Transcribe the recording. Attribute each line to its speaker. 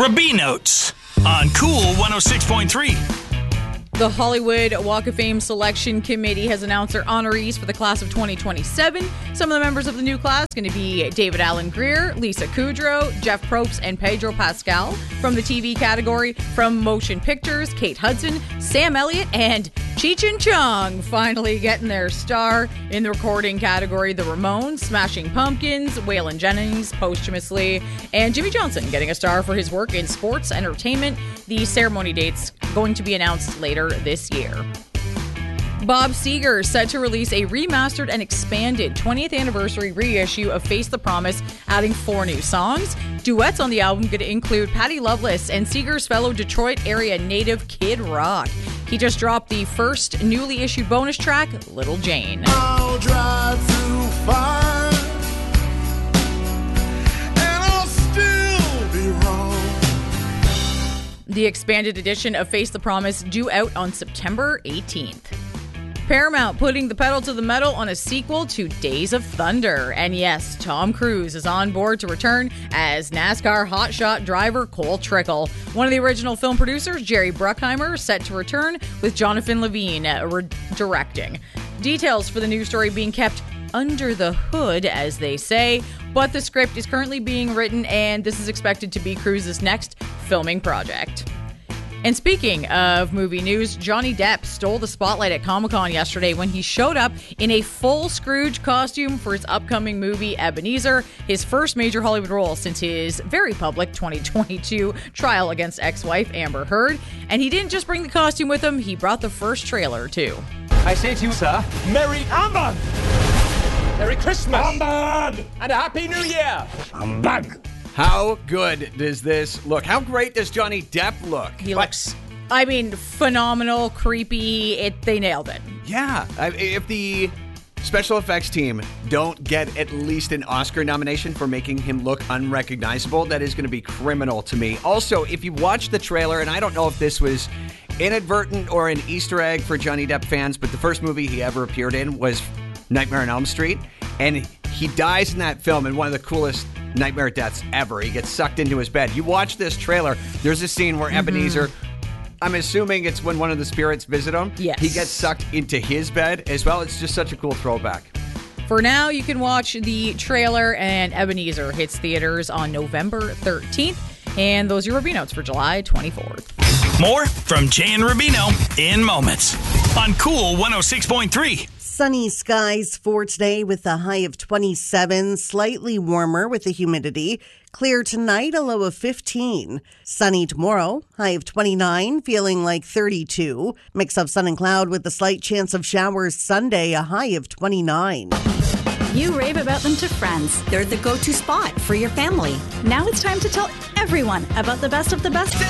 Speaker 1: Rabinotes on Cool 106.3.
Speaker 2: The Hollywood Walk of Fame Selection Committee has announced their honorees for the class of 2027. Some of the members of the new class are going to be David Alan Grier, Lisa Kudrow, Jeff Probst, and Pedro Pascal. From the TV category, from Motion Pictures, Kate Hudson, Sam Elliott, and Cheech and Chong finally getting their star. In the recording category, the Ramones, Smashing Pumpkins, Waylon Jennings posthumously, and Jimmy Johnson getting a star for his work in sports entertainment. The ceremony date's going to be announced later this year. Bob Seger set to release a remastered and expanded 20th anniversary reissue of Face the Promise, adding 4 new songs. Duets on the album going to include Patty Loveless and Seger's fellow Detroit area native Kid Rock. He just dropped the first newly issued bonus track, Little Jane.
Speaker 3: I'll drive through fire, and I'll still be wrong.
Speaker 2: The expanded edition of Face the Promise due out on September 18th. Paramount putting the pedal to the metal on a sequel to Days of Thunder. And yes, Tom Cruise is on board to return as NASCAR hotshot driver Cole Trickle. One of the original film producers, Jerry Bruckheimer, set to return with Jonathan Levine directing. Details for the news story being kept under the hood, as they say, but the script is currently being written, and this is expected to be Cruise's next filming project. And speaking of movie news, Johnny Depp stole the spotlight at Comic-Con yesterday when he showed up in a full Scrooge costume for his upcoming movie Ebenezer, his first major Hollywood role since his very public 2022 trial against ex-wife Amber Heard. And he didn't just bring the costume with him, he brought the first trailer too.
Speaker 4: I say to you, sir, Merry Humbug! Merry Christmas! Humbug! And a Happy New Year!
Speaker 5: Humbug! How good does this look? How great does Johnny Depp look?
Speaker 2: He looks, phenomenal, creepy. They nailed it.
Speaker 5: Yeah. If the special effects team don't get at least an Oscar nomination for making him look unrecognizable, that is going to be criminal to me. Also, if you watch the trailer, and I don't know if this was inadvertent or an Easter egg for Johnny Depp fans, but the first movie he ever appeared in was Nightmare on Elm Street, and he dies in that film in one of the coolest nightmare deaths ever. He gets sucked into his bed. You watch this trailer, there's a scene where Ebenezer, I'm assuming it's when one of the spirits visit him.
Speaker 2: Yes.
Speaker 5: He gets sucked into his bed as well. It's just such a cool throwback.
Speaker 2: For now, you can watch the trailer, and Ebenezer hits theaters on November 13th. And those are your Rabinotes for July 24th.
Speaker 1: More from Jay and Rubino in moments on Cool 106.3.
Speaker 6: Sunny skies for today with a high of 27, slightly warmer with the humidity. Clear tonight, a low of 15. Sunny tomorrow, high of 29, feeling like 32. Mix of sun and cloud with a slight chance of showers Sunday, a high of 29.
Speaker 7: You rave about them to friends. They're the go-to spot for your family. Now it's time to tell everyone about the best of the best.